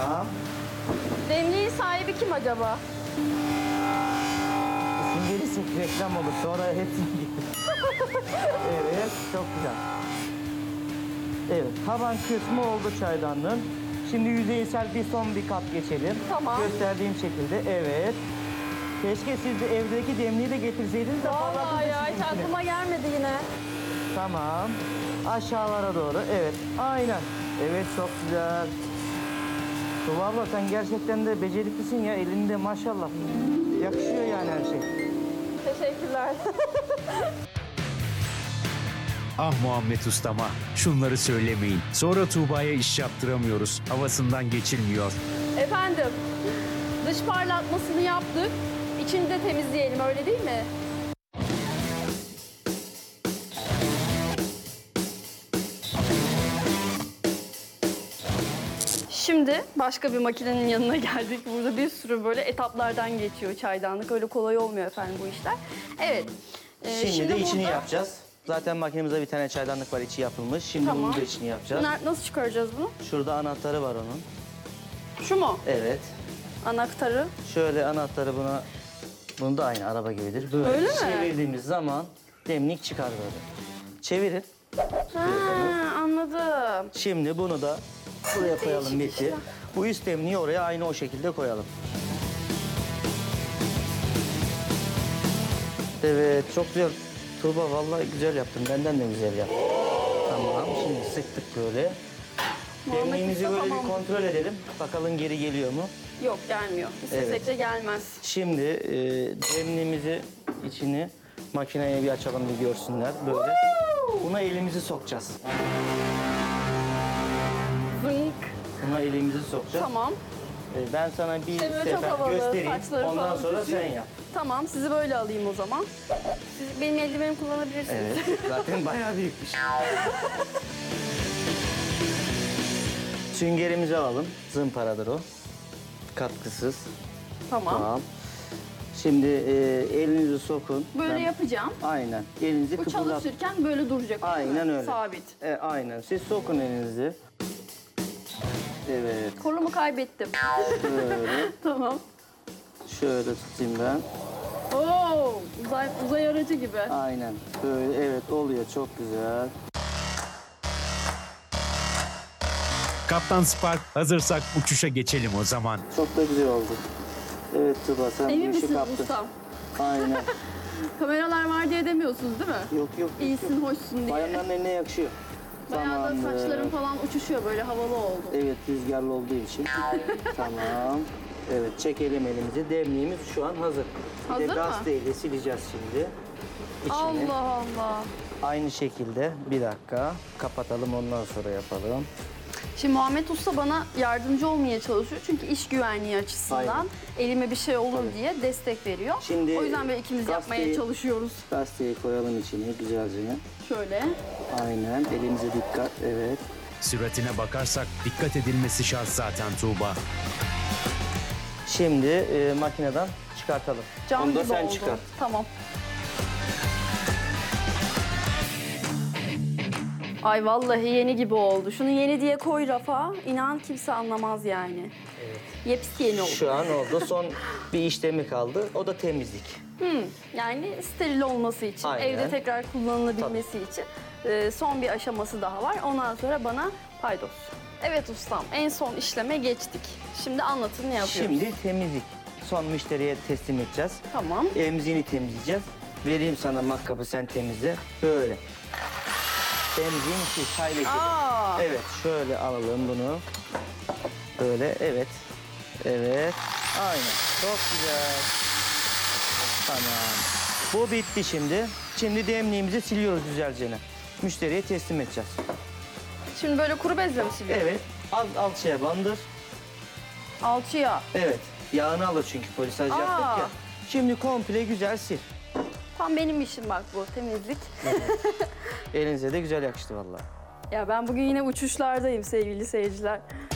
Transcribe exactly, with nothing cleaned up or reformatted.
Tamam. Demliğin sahibi kim acaba? İsim gelirse reklam olur. Sonra hepsini getir. Evet, çok güzel. Evet, taban kısmı oldu çaydanlığın. Şimdi yüzeysel bir son bir kat geçelim. Tamam. Gösterdiğim şekilde, evet. Keşke siz de evdeki demliği de getirseydiniz de Vallahi parlatırdınız ya hiç sizinkini. aklıma gelmedi yine. Tamam. Aşağılara doğru, evet. Aynen. Evet, çok güzel. Tuba abla sen gerçekten de beceriklisin ya, elinde maşallah. Yakışıyor yani her şey. Teşekkürler. Ah Muhammed Ustama, şunları söylemeyin. Sonra Tuğba'ya iş yaptıramıyoruz. Havasından geçilmiyor. Efendim, dış parlatmasını yaptık. İçini de temizleyelim, öyle değil mi? Şimdi başka bir makinenin yanına geldik. Burada bir sürü böyle etaplardan geçiyor çaydanlık. Öyle kolay olmuyor efendim bu işler. Evet. Ee, Şimdi, de içini burada- yapacağız. Zaten makinemizde bir tane çaydanlık var, içi yapılmış. Şimdi Tamam. bunun da içini yapacağız. Bunlar- nasıl çıkaracağız bunu? Şurada anahtarı var onun. Şu mu? Evet. Anahtarı. Şöyle anahtarı buna, bunu da aynı araba gibidir. Böyle Öyle mi? çevirdiğimiz zaman demlik çıkar böyle. Çevirin. Ha, anladım. Şimdi bunu da buraya koyalım, Değişik bitti. Bu üst demliği oraya aynı o şekilde koyalım. Evet, çok güzel. Tuğba vallahi güzel yaptın. Benden de güzel yaptın. Tamam, şimdi sıktık böyle. Muhammed Demliğimizi Usta böyle tamam. bir kontrol edelim. Bakalım geri geliyor mu? Yok, gelmiyor. İstesek Evet. de gelmez. Şimdi e, demliğimizi içini makineye bir açalım, bir görsünler böyle. Buna elimizi sokacağız. Zınk. Buna elimizi sokacağız. Tamam. E, ben sana bir İşte böyle çok sefer havalı, göstereyim. saçları Ondan falan sonra tutuyor. sen yap. Tamam, sizi böyle alayım o zaman. Siz benim eldivenimi kullanabilirsiniz. Evet, zaten bayağı büyükmüş. Süngerimizi alalım. Zımparadır o. Katkısız. Tamam. Tamam. Şimdi e, elinizi sokun. Böyle Ben- yapacağım. Aynen. Elinizi Bu kıpırdat. çalışırken böyle duracak. değil mi? Aynen öyle. Sabit. E, aynen. Siz sokun elinizi. Evet. Kolumu kaybettim. Böyle. Tamam. Şöyle tutayım ben. Oo, uzay, uzay aracı gibi. Aynen. Böyle. Evet, oluyor. Çok güzel. Kaptan Spark, hazırsak uçuşa geçelim o zaman. Çok da güzel oldu. Evet Tuba, sen Emin bu işi misiniz kaptın. ustam? Aynen. Kameralar var diye demiyorsunuz değil mi? Yok yok. İyisin, hoşsun diye. Bayanların eline yakışıyor. Bayağı da Tamamdır. saçlarım falan uçuşuyor, böyle havalı oldu. Evet, rüzgarlı olduğu için. Tamam. Evet, çekelim elimizi. Demliğimiz şu an hazır. Bir Hazır de mı? gazeteyle sileceğiz şimdi. İçini. Allah Allah. Aynı şekilde bir dakika kapatalım, ondan sonra yapalım. Şimdi Muhammed Usta bana yardımcı olmaya çalışıyor. Çünkü iş güvenliği açısından Aynen. elime bir şey olur Tabii. diye destek veriyor. Şimdi o yüzden böyle ikimiz yapmaya gazeteyi- çalışıyoruz. Gazeteyi koyalım içine güzelce. Şöyle. Aynen, elimize dikkat, evet. Süratine bakarsak dikkat edilmesi şart zaten Tuğba. Şimdi e, makineden çıkartalım. Cam Onu da gibi sen oldu. çıkar. Tamam. Ay vallahi yeni gibi oldu. Şunu yeni diye koy rafa. İnan kimse anlamaz yani. Evet. Yepis yeni oldu. Şu an oldu. Son bir işlemi kaldı. O da temizlik. Hmm, yani steril olması için, Aynen. evde tekrar kullanılabilmesi için e, son bir aşaması daha var. Ondan sonra bana paydos. Evet ustam, en son işleme geçtik. Şimdi anlatın ne yapıyoruz? Şimdi temizlik. Son müşteriye teslim edeceğiz. Tamam. Emziğini temizleyeceğiz. Vereyim sana makkabı, sen temizle. Böyle. Emziğin içi, çay lekesi. Aa, Evet, şöyle alalım bunu. Böyle, evet. Evet. Aynen. Çok güzel. Tamam. Bu bitti şimdi. Şimdi demliğimizi siliyoruz güzelce. Müşteriye teslim edeceğiz. şimdi böyle kuru bezle mi siliyoruz? Evet. Az alçıya bandır. Alçıya. Evet. Yağını alır çünkü polisaj Aa. yaptık ya. Şimdi komple güzel sil. Tam benim işim bak bu, temizlik. Elinize de güzel yakıştı vallahi. Ya ben bugün yine uçuşlardayım sevgili seyirciler.